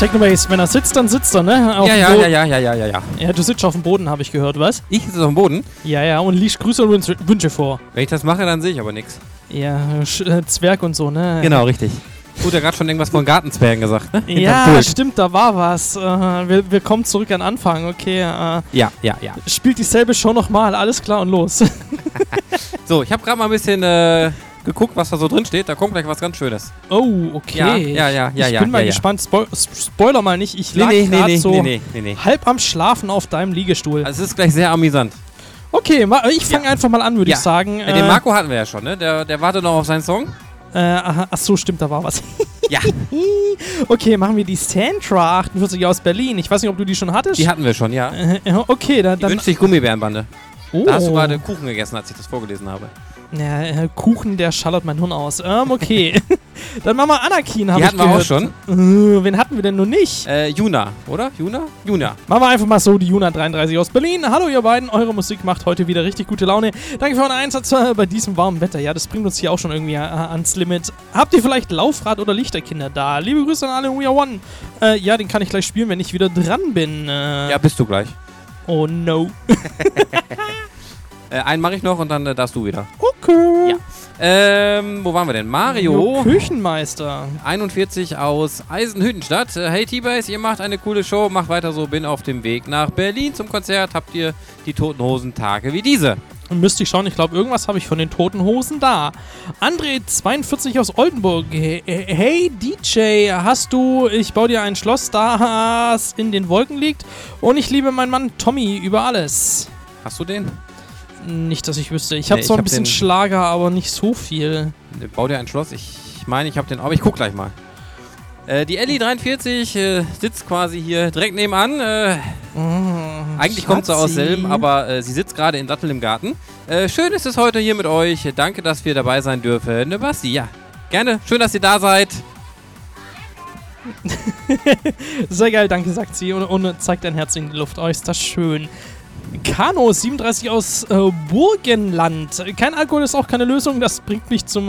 Technobase, wenn er sitzt, dann sitzt er, ne? Auf dem Boden. Ja. Ja, du sitzt auf dem Boden, habe ich gehört, was? Ich sitze auf dem Boden? Ja, und liest Grüße und Wünsche vor. Wenn ich das mache, dann sehe ich aber nichts. Ja, Zwerg und so, ne? Genau, richtig. Gut, er hat gerade schon irgendwas von Gartenzwergen gesagt, ne? Ja, stimmt, da war was. Wir kommen zurück an den Anfang, okay. Ja. Spielt dieselbe Show nochmal, alles klar und los. So, ich habe gerade mal ein bisschen geguckt, was da so drin steht. Da kommt gleich was ganz Schönes. Oh, okay. Ja. Ich bin mal gespannt. Spoiler mal nicht. Ich lag gerade so halb am Schlafen auf deinem Liegestuhl. Also es ist gleich sehr amüsant. Okay, ich fange einfach mal an, würde ich sagen. Den Marco hatten wir ja schon, ne? Der wartet noch auf seinen Song. Ach so, stimmt, da war was. Ja. Okay, machen wir die Sandra 48 aus Berlin. Ich weiß nicht, ob du die schon hattest. Die hatten wir schon, ja. Okay, dann... Wünscht sich Gummibärenbande. Oh. Da hast du gerade Kuchen gegessen, als ich das vorgelesen habe. Ja, Kuchen, der schallert mein Hirn aus. Okay. Dann machen wir Anakin, Die hatten wir auch schon. Wen hatten wir denn noch nicht? Juna, oder? Juna? Machen wir einfach mal so, die Juna 33 aus Berlin. Hallo ihr beiden, eure Musik macht heute wieder richtig gute Laune. Danke für euren Einsatz bei diesem warmen Wetter. Ja, das bringt uns hier auch schon irgendwie ans Limit. Habt ihr vielleicht Laufrad oder Lichterkinder da? Liebe Grüße an alle We Are One. Ja, den kann ich gleich spielen, wenn ich wieder dran bin. Ja, bist du gleich. Oh no. Einen mache ich noch und dann darfst du wieder. Okay. Ja. Wo waren wir denn? Mario. Küchenmeister. 41 aus Eisenhüttenstadt. Hey T-Base, ihr macht eine coole Show. Macht weiter so. Bin auf dem Weg nach Berlin zum Konzert. Habt ihr die Toten Hosen Tage wie diese? Müsste ich schauen. Ich glaube, irgendwas habe ich von den Toten Hosen da. André 42 aus Oldenburg. Hey DJ, hast du... Ich baue dir ein Schloss, das in den Wolken liegt. Und ich liebe meinen Mann Tommy über alles. Hast du den? Nicht, dass ich wüsste. Ich habe zwar ein bisschen Schlager, aber nicht so viel. Bau dir ein Schloss. Ich meine, ich habe den, aber ich guck gleich mal. Die Ellie 43 sitzt quasi hier direkt nebenan. Eigentlich kommt sie aus Selm, aber sie sitzt gerade in Dattel im Garten. Schön ist es heute hier mit euch. Danke, dass wir dabei sein dürfen. Ne, Basti, ja. Gerne. Schön, dass ihr da seid. Sehr geil, danke, sagt sie und zeigt ein Herz in die Luft. Oh, ist das schön. Kano 37 aus Burgenland. Kein Alkohol ist auch keine Lösung. Das bringt mich zu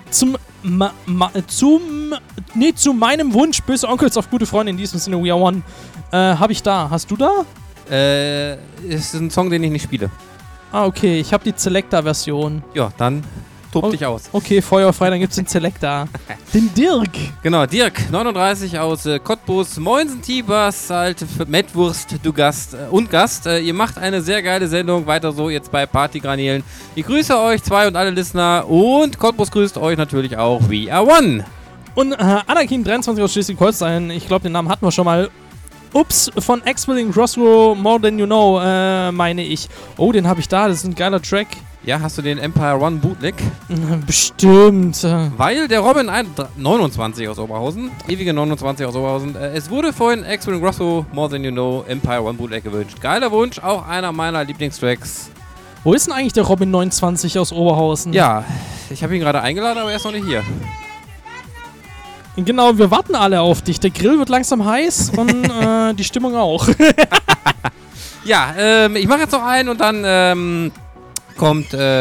meinem Wunsch. Böse Onkels auf gute Freunde. In diesem Sinne, We Are One. Hab ich da. Hast du da? Ist ein Song, den ich nicht spiele. Ah, okay. Ich habe die Selecta-Version. Ja, dann tob dich aus. Okay, feuerfrei, dann gibt's den Selecta. Den Dirk. Genau, Dirk, 39 aus Cottbus. Moinsen, Tibas, alte Mettwurst, du Gast und Gast. Ihr macht eine sehr geile Sendung. Weiter so jetzt bei Partygranelen. Ich grüße euch zwei und alle Listener. Und Cottbus grüßt euch natürlich auch. We Are One. Und Anakin 23 aus Schleswig-Holstein. Ich glaube, den Namen hatten wir schon mal. Ups, von X-Willing Crossrow, More Than You Know, meine ich. Oh, den habe ich da. Das ist ein geiler Track. Ja, hast du den Empire One Bootleg? Bestimmt. Weil der Robin 29 aus Oberhausen, ewige 29 aus Oberhausen, es wurde vorhin X-Willing Crossrow, More Than You Know, Empire One Bootleg gewünscht. Geiler Wunsch, auch einer meiner Lieblingstracks. Wo ist denn eigentlich der Robin 29 aus Oberhausen? Ja, ich habe ihn gerade eingeladen, aber er ist noch nicht hier. Genau, wir warten alle auf dich. Der Grill wird langsam heiß und die Stimmung auch. Ja, ich mache jetzt noch einen und dann kommt